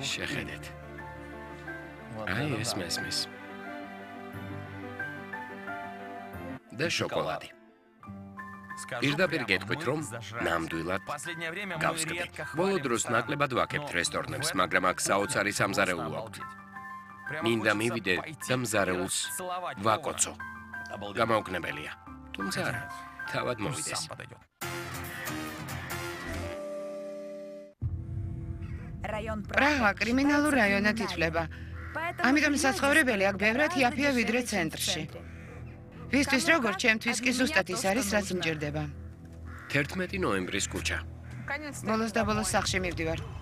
შეხედეთ. აი ეს მესმის. და შოკოლადი. პირდაპირ გეტყვით, რომ ნამდვილად გავსკდით. ბოლო დროს ნაკლებად ვაკებთ რესტორნებს, მაგრამ აქ საოცარი სამზარეულო აქვთ. მინდა მივიდე და მზარეულს ვაკოცო. გამაუგნებელია. თუმცა არა, თავად მოვიდეს. პრაღა კრიმინალურ რაიონად ითვლება. ამიტომ საცხოვრებელი აქ ბევრად იაფია ვიდრე ცენტრში. ვისთვის როგორც ჩემთვის კი ზუსტად ის არის, რაც მჭირდება. 11 ნოემბრის ქუჩა. ბოლოს და ბოლოს სახლში მივდივარ.